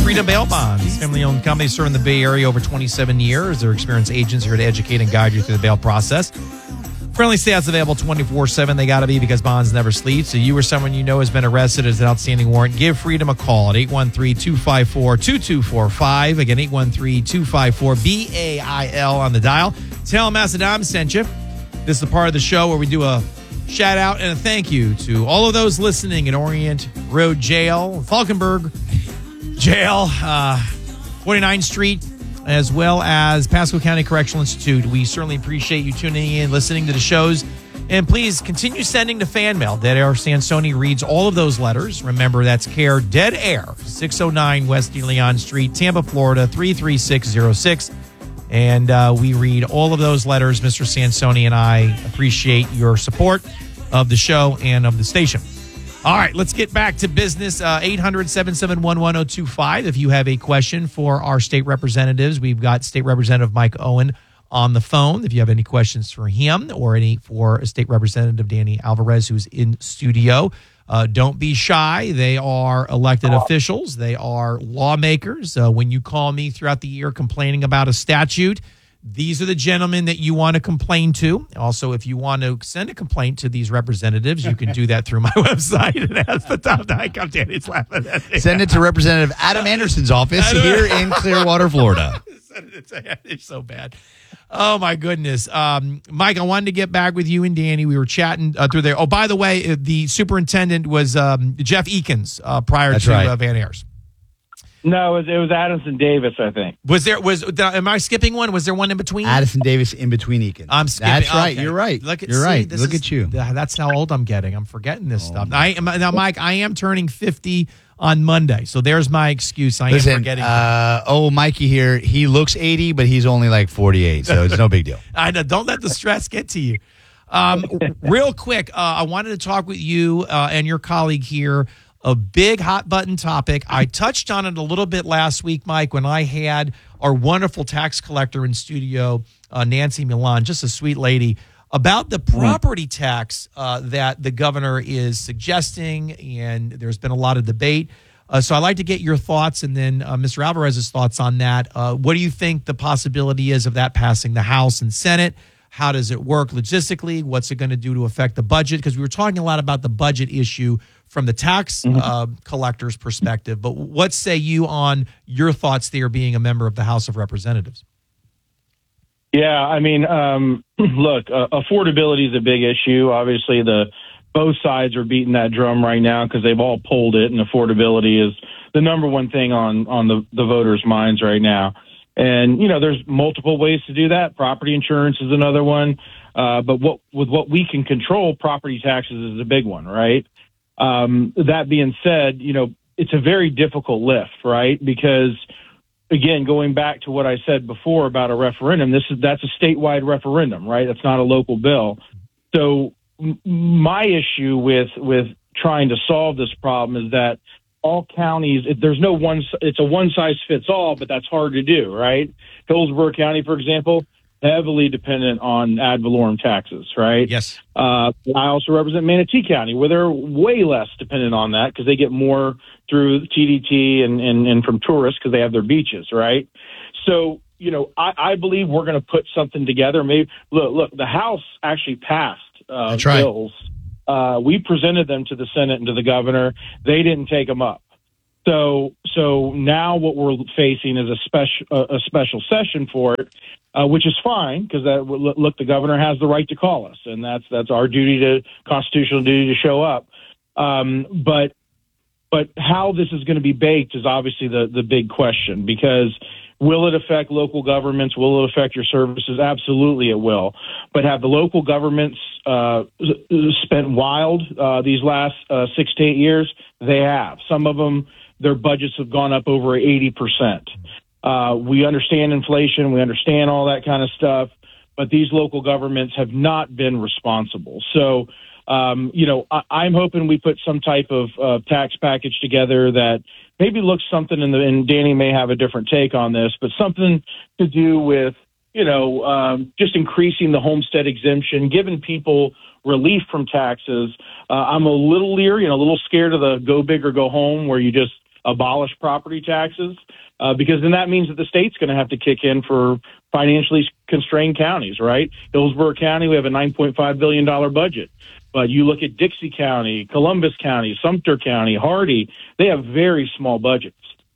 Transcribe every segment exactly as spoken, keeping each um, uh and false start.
Freedom Bail Bonds, family-owned company serving the Bay Area over twenty-seven years. They're experienced agents here to educate and guide you through the bail process. Friendly staff's available twenty-four seven. They got to be because bonds never sleep. So you or someone you know has been arrested as an outstanding warrant, give Freedom a call at eight one three, two five four, two two four five. Again, eight one three, two five four, B A I L on the dial. Tell them Macedon sent you. This is the part of the show where we do a shout out and a thank you to all of those listening in Orient Road Jail, Falkenberg Jail, uh, forty-ninth Street, as well as Pasco County Correctional Institute. We certainly appreciate you tuning in, listening to the shows. And please continue sending to fan mail. Dead Air Sansoni reads all of those letters. Remember, that's Care Dead Air, six oh nine West De Leon Street, Tampa, Florida, three three six zero six. And uh, we read all of those letters. Mister Sansoni and I appreciate your support of the show and of the station. All right, let's get back to business. Uh, eight hundred, seven seven one, one oh two five. If you have a question for our state representatives, we've got State Representative Mike Owen on the phone. If you have any questions for him or any for State Representative Danny Alvarez, who's in studio, uh, don't be shy. They are elected officials. They are lawmakers. Uh, when you call me throughout the year complaining about a statute, these are the gentlemen that you want to complain to. Also, if you want to send a complaint to these representatives, you can do that through my website. And that's the top nine. Come, Danny's laughing at me. Send it to Representative Adam Anderson's office here in Clearwater, Florida. It's so bad. Oh, my goodness. Um, Mike, I wanted to get back with you and Danny. We were chatting uh, through there. Oh, by the way, the superintendent was um, Jeff Eakins uh, prior That's to right. uh, Van Ayers. No, it was, it was Addison Davis, I think. Was there, was, am I skipping one? Was there one in between? Addison Davis in between Eakins. I'm skipping. That's right. Okay. You're right. Look at, You're see, right. this Look is- at you. That's how old I'm getting. I'm forgetting this stuff. I am, now, Mike, I am turning fifty on Monday, so there's my excuse. I Listen, am forgetting. uh, oh, Mikey here, he looks eighty, but he's only like forty-eight, so it's no big deal. I know. Don't let the stress get to you. Um, real quick, uh, I wanted to talk with you uh, and your colleague here. A big hot button topic. I touched on it a little bit last week, Mike, when I had our wonderful tax collector in studio, uh, Nancy Milan, just a sweet lady, about the property tax uh, that the governor is suggesting, and there's been a lot of debate. Uh, so I'd like to get your thoughts and then uh, Mister Alvarez's thoughts on that. Uh, what do you think the possibility is of that passing the House and Senate? How does it work logistically? What's it going to do to affect the budget? Because we were talking a lot about the budget issue from the tax mm-hmm. uh, collector's perspective. But what say you on your thoughts there being a member of the House of Representatives? Yeah, I mean, um, look, uh, affordability is a big issue. Obviously, the both sides are beating that drum right now because they've all pulled it, and affordability is the number one thing on, on the, the voters' minds right now. And, you know, there's multiple ways to do that. Property insurance is another one. Uh, but what with what we can control, property taxes is a big one, right? Um, that being said, you know, it's a very difficult lift, right? Because, again, going back to what I said before about a referendum, this is that's a statewide referendum, right? That's not a local bill. So m- my issue with with trying to solve this problem is that all counties, there's no one, it's a one size fits all, but that's hard to do, right? Hillsborough County, for example, heavily dependent on ad valorem taxes, right? Yes. Uh, I also represent Manatee County, where they're way less dependent on that because they get more through T D T and, and, and from tourists because they have their beaches, right? So, you know, I, I believe we're going to put something together. Maybe look, look, the House actually passed uh, That's right. bills. Uh, we presented them to the Senate and to the governor. They didn't take them up. So, so now what we're facing is a special a special session for it, uh, which is fine because that look, the governor has the right to call us, and that's that's our duty to constitutional duty to show up. Um, but but how this is going to be baked is obviously the the big question because. Will it affect local governments? Will it affect your services? Absolutely, it will. But have the local governments uh, spent wild uh, these last uh, six to eight years? They have. Some of them, their budgets have gone up over eighty percent. Uh, we understand inflation. We understand all that kind of stuff. But these local governments have not been responsible. So, um, you know, I, I'm hoping we put some type of uh, tax package together that maybe looks something in the, and Danny may have a different take on this, but something to do with, you know, um, just increasing the homestead exemption, giving people relief from taxes. Uh, I'm a little leery and a little scared of the go big or go home where you just abolish property taxes, uh, because then that means that the state's going to have to kick in for financially constrained counties, right? Hillsborough County, we have a nine point five billion dollars budget. But you look at Dixie County, Columbus County, Sumter County, Hardy, they have very small budgets.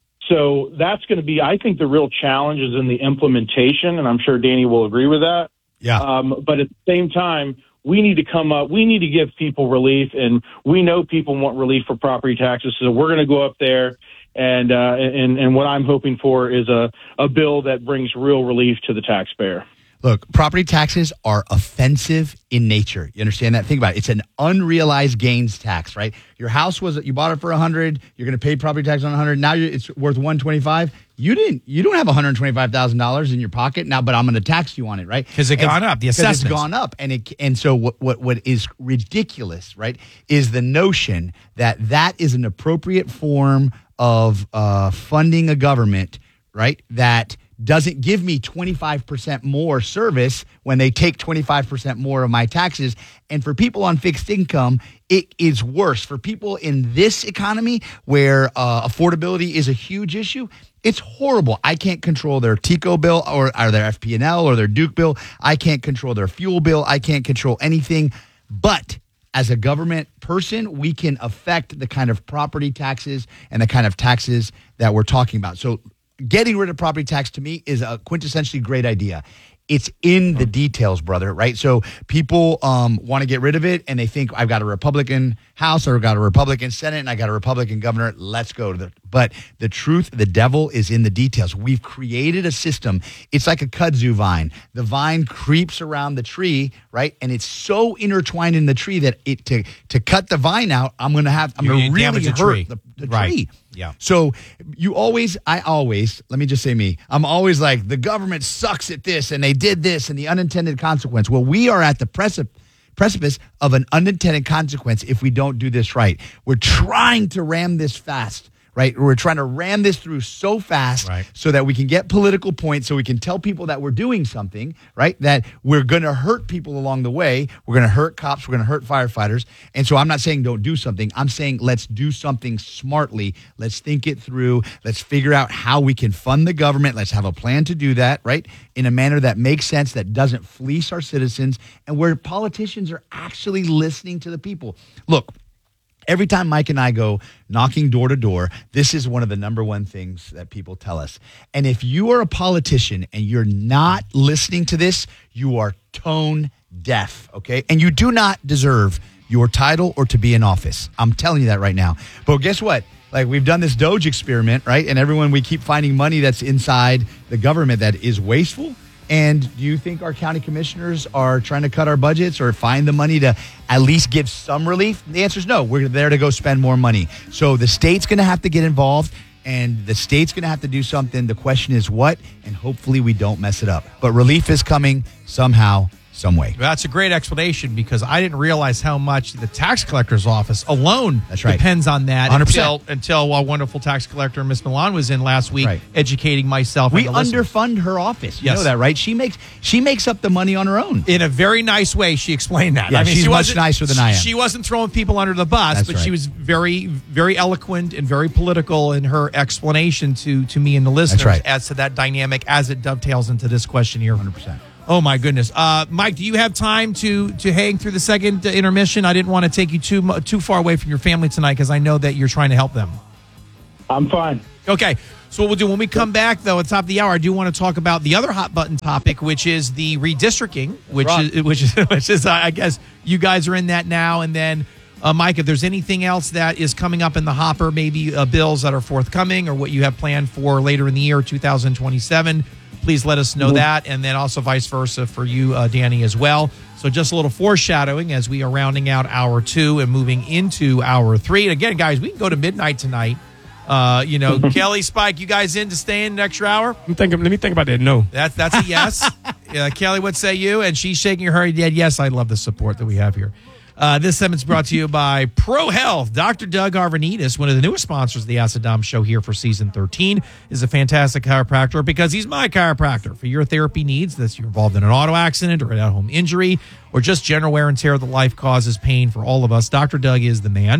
So that's going to be, I think, the real challenge is in the implementation, and I'm sure Danny will agree with that. Yeah. Um, but at the same time, we need to come up, we need to give people relief, and we know people want relief for property taxes, so we're going to go up there, and uh, and and what I'm hoping for is a, a bill that brings real relief to the taxpayer. Look, property taxes are offensive in nature. You understand that? Think about it. It's an unrealized gains tax, right? Your house was, you bought it for a hundred. You're going to pay property tax on a hundred. Now you're, it's worth one twenty-five. You didn't. You don't have one hundred twenty-five thousand dollars in your pocket now, but I'm going to tax you on it, right? Because it gone up. The assessment's it's gone up, and it and so what, what what is ridiculous, right, is the notion that that is an appropriate form of uh, funding a government, right? That doesn't give me twenty-five percent more service when they take twenty-five percent more of my taxes. And for people on fixed income, it is worse. For people in this economy where uh, affordability is a huge issue, it's horrible. I can't control their T C O bill or, or their F P and L or their Duke bill. I can't control their fuel bill. I can't control anything. But as a government person, we can affect the kind of property taxes and the kind of taxes that we're talking about. So getting rid of property tax to me is a quintessentially great idea. It's in the details, brother, right? So people um, want to get rid of it, and they think, I've got a Republican House or I've got a Republican Senate and I got a Republican governor. Let's go to the. But the truth, the devil is in the details. We've created a system. It's like a kudzu vine. The vine creeps around the tree, right? And it's so intertwined in the tree that it to to cut the vine out, I'm going to have, I'm going to really hurt tree. the, the right. tree. Yeah. So you always, I always, let me just say me, I'm always like, the government sucks at this and they did this and the unintended consequence. Well, we are at the precip- precipice of an unintended consequence if we don't do this right. We're trying to ram this fast. Right, we're trying to ram this through so fast right. so that we can get political points, so we can tell people that we're doing something, right? That we're going to hurt people along the way. We're going to hurt cops. We're going to hurt firefighters. And so I'm not saying don't do something. I'm saying let's do something smartly. Let's think it through. Let's figure out how we can fund the government. Let's have a plan to do that, right? In a manner that makes sense, that doesn't fleece our citizens, and where politicians are actually listening to the people. Look. Every time Mike and I go knocking door to door, this is one of the number one things that people tell us. And if you are a politician and you're not listening to this, you are tone deaf, okay? And you do not deserve your title or to be in office. I'm telling you that right now. But guess what? Like, we've done this Doge experiment, right? And everyone, we keep finding money that's inside the government that is wasteful. And do you think our county commissioners are trying to cut our budgets or find the money to at least give some relief? The answer is no. We're there to go spend more money. So the state's going to have to get involved, and the state's going to have to do something. The question is what, and hopefully we don't mess it up. But relief is coming somehow, some way. That's a great explanation, because I didn't realize how much the tax collector's office alone That's right. depends on that. one hundred percent. Until, until our wonderful tax collector, Miss Milan, was in last week, Right. educating myself. We and the listeners. underfund her office. You Yes. know that, right? She makes she makes up the money on her own. In a very nice way, she explained that. Yeah, I mean, she's she much wasn't- nicer than I am. She wasn't throwing people under the bus, That's but she right. was very, very eloquent and very political in her explanation to, to me and the listeners right. as to that dynamic as it dovetails into this question here. one hundred percent. Oh, my goodness. Uh, Mike, do you have time to to hang through the second uh, intermission? I didn't want to take you too mu- too far away from your family tonight, because I know that you're trying to help them. I'm fine. Okay. So what we'll do when we come back, though, at the top of the hour, I do want to talk about the other hot button topic, which is the redistricting, which right. is which is which is I guess you guys are in that now. And then, uh, Mike, if there's anything else that is coming up in the hopper, maybe uh, bills that are forthcoming or what you have planned for later in the year, two thousand twenty-seven, please let us know that. And then also vice versa for you, uh, Danny, as well. So just a little foreshadowing as we are rounding out hour two and moving into hour three. And again, guys, we can go to midnight tonight. Uh, you know, Kelly, Spike, you guys in to stay in an extra hour? I'm thinking. Let me think about that. No. That's that's a yes. uh, Kelly, what say you? And she's shaking her head. Yes, I love the support that we have here. Uh, this segment's brought to you by Pro Health. Doctor Doug Arvanitis, one of the newest sponsors of the Acid Dom Show here for season thirteen, is a fantastic chiropractor because he's my chiropractor. For your therapy needs, that's you're involved in an auto accident or an at-home injury or just general wear and tear that life causes pain for all of us, Doctor Doug is the man.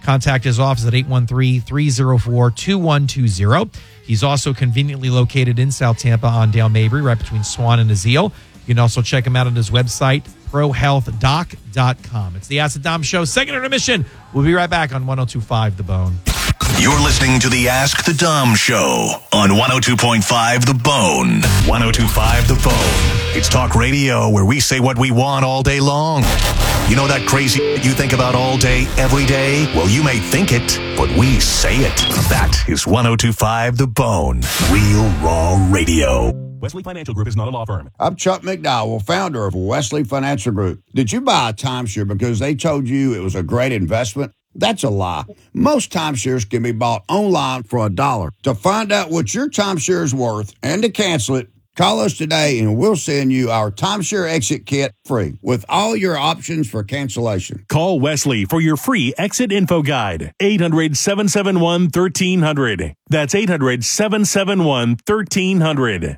Contact his office at eight one three, three oh four, two one two zero. He's also conveniently located in South Tampa on Dale Mabry, right between Swan and Azeel. You can also check him out on his website, pro health doc dot com. It's the Ask the Dom Show, second intermission. We'll be right back on one oh two point five The Bone. You're listening to the Ask the Dom Show on one oh two point five The Bone. one oh two point five The Bone. It's talk radio where we say what we want all day long. You know that crazy you think about all day, every day? Well, you may think it, but we say it. That is one oh two point five The Bone. Real raw radio. Wesley Financial Group is not a law firm. I'm Chuck McDowell, founder of Wesley Financial Group. Did you buy a timeshare because they told you it was a great investment? That's a lie. Most timeshares can be bought online for a dollar. To find out what your timeshare is worth and to cancel it, call us today and we'll send you our timeshare exit kit free with all your options for cancellation. Call Wesley for your free exit info guide. eight hundred, seven seven one, one three hundred. That's eight hundred, seven seven one, one three hundred.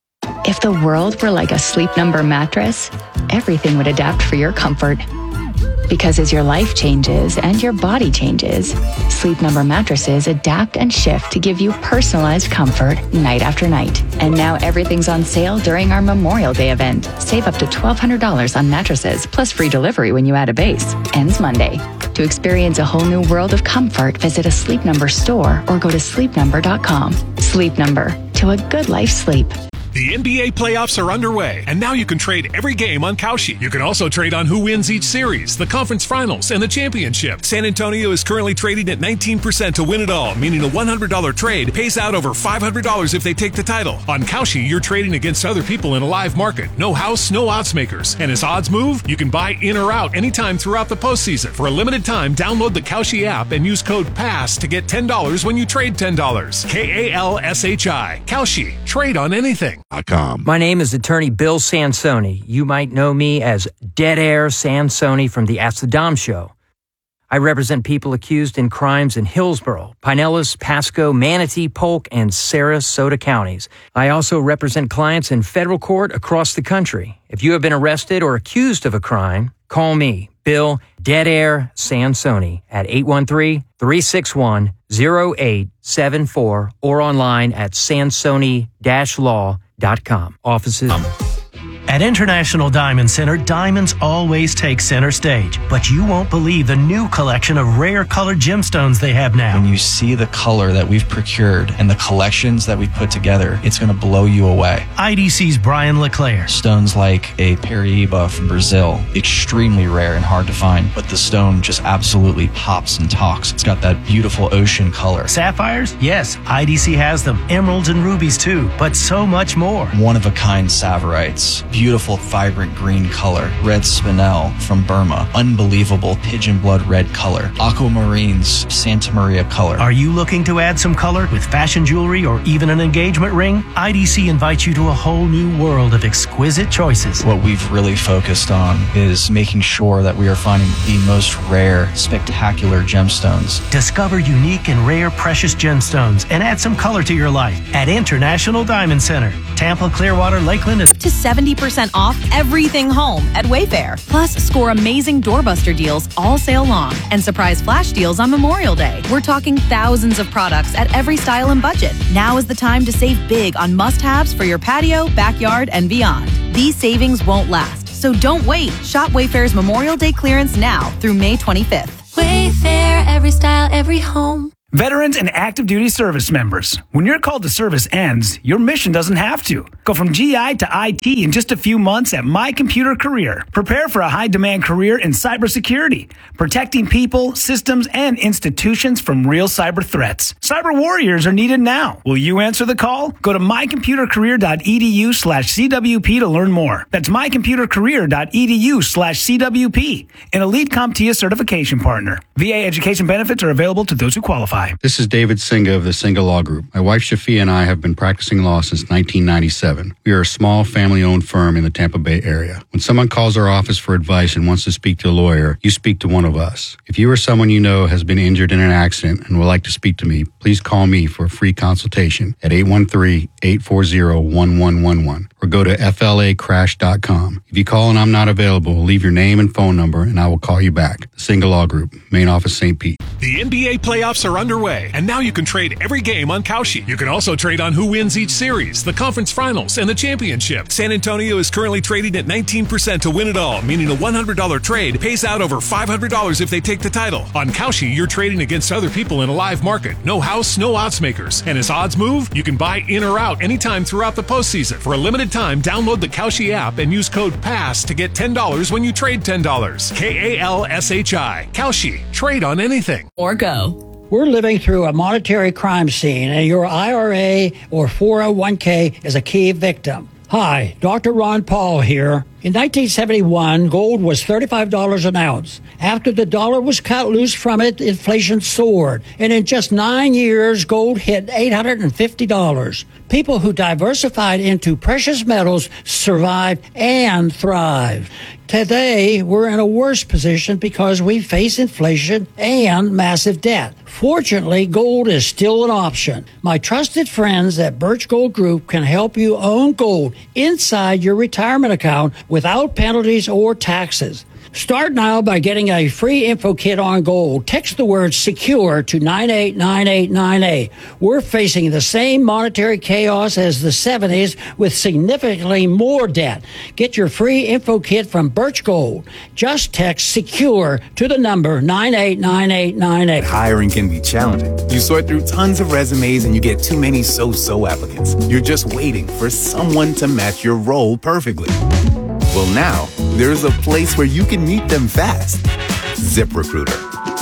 If the world were like a Sleep Number mattress, everything would adapt for your comfort. Because as your life changes and your body changes, Sleep Number mattresses adapt and shift to give you personalized comfort night after night. And now everything's on sale during our Memorial Day event. Save up to twelve hundred dollars on mattresses, plus free delivery when you add a base. Ends Monday. To experience a whole new world of comfort, visit a Sleep Number store or go to sleep number dot com. Sleep Number. To a good life sleep. The N B A playoffs are underway, and now you can trade every game on Kalshi. You can also trade on who wins each series, the conference finals, and the championship. San Antonio is currently trading at nineteen percent to win it all, meaning a one hundred dollars trade pays out over five hundred dollars if they take the title. On Kalshi, you're trading against other people in a live market. No house, no odds makers. And as odds move, you can buy in or out anytime throughout the postseason. For a limited time, download the Kalshi app and use code PASS to get ten dollars when you trade ten dollars. K A L S H I. Kalshi. Trade on anything. My name is attorney Bill Sansoni. You might know me as Dead Air Sansoni from the Ask the Dom Show. I represent people accused in crimes in Hillsborough, Pinellas, Pasco, Manatee, Polk, and Sarasota counties. I also represent clients in federal court across the country. If you have been arrested or accused of a crime, call me, Bill Dead Air Sansoni, at eight one three, three six one, zero eight seven four or online at sansoni dash law dot com. Offices. Um. At International Diamond Center, diamonds always take center stage, but you won't believe the new collection of rare colored gemstones they have now. When you see the color that we've procured and the collections that we've put together, it's going to blow you away. I D C's Brian LeClaire. Stones like a Paraíba from Brazil, extremely rare and hard to find, but the stone just absolutely pops and talks. It's got that beautiful ocean color. Sapphires? Yes, I D C has them. Emeralds and rubies too, but so much more. One-of-a-kind Saverites. Beautiful, vibrant green color. Red spinel from Burma. Unbelievable pigeon blood red color. Aquamarines, Santa Maria color. Are you looking to add some color with fashion jewelry or even an engagement ring? I D C invites you to a whole new world of exquisite choices. What we've really focused on is making sure that we are finding the most rare, spectacular gemstones. Discover unique and rare precious gemstones and add some color to your life at International Diamond Center, Tampa, Clearwater, Lakeland, and to seventy percent off everything home at Wayfair. Plus, score amazing doorbuster deals all sale long and surprise flash deals on Memorial Day. We're talking thousands of products at every style and budget. Now is the time to save big on must-haves for your patio, backyard, and beyond. These savings won't last, so don't wait. Shop Wayfair's Memorial Day clearance now through May twenty-fifth. Wayfair, every style, every home. Veterans and active duty service members, when your call to service ends, your mission doesn't have to. Go from G I to I T in just a few months at My Computer Career. Prepare for a high-demand career in cybersecurity, protecting people, systems, and institutions from real cyber threats. Cyber warriors are needed now. Will you answer the call? Go to mycomputercareer.edu slash CWP to learn more. That's mycomputercareer.edu slash CWP, an elite CompTIA certification partner. V A education benefits are available to those who qualify. This is David Singa of the Singa Law Group. My wife Shafia and I have been practicing law since nineteen ninety-seven. We are a small family-owned firm in the Tampa Bay area. When someone calls our office for advice and wants to speak to a lawyer, you speak to one of us. If you or someone you know has been injured in an accident and would like to speak to me, please call me for a free consultation at eight one three, eight four zero, one one one one or go to F L A crash dot com. If you call and I'm not available, leave your name and phone number and I will call you back. The Singa Law Group, main office Saint Pete. The N B A playoffs are underway, and now you can trade every game on Kalshi. You can also trade on who wins each series, the conference finals, and the championship. San Antonio is currently trading at nineteen percent to win it all, meaning a one hundred dollars trade pays out over five hundred dollars if they take the title. On Kalshi, you're trading against other people in a live market. No house, no odds makers. And as odds move, you can buy in or out anytime throughout the postseason. For a limited time, download the Kalshi app and use code PASS to get ten dollars when you trade ten dollars. K A L S H I. Kalshi. Trade on anything. Or go. We're living through a monetary crime scene, and your I R A or four oh one k is a key victim. Hi, Doctor Ron Paul here. In nineteen seventy-one, gold was thirty-five dollars an ounce. After the dollar was cut loose from it, inflation soared. And in just nine years, gold hit eight hundred fifty dollars. People who diversified into precious metals survived and thrived. Today, we're in a worse position because we face inflation and massive debt. Fortunately, gold is still an option. My trusted friends at Birch Gold Group can help you own gold inside your retirement account without penalties or taxes. Start now by getting a free info kit on gold. Text the word SECURE to nine eight nine eight nine eight. We're facing the same monetary chaos as the seventies with significantly more debt. Get your free info kit from Birch Gold. Just text SECURE to the number nine eight nine eight nine eight. Hiring can be challenging. You sort through tons of resumes and you get too many so-so applicants. You're just waiting for someone to match your role perfectly. Well, now, there's a place where you can meet them fast. ZipRecruiter.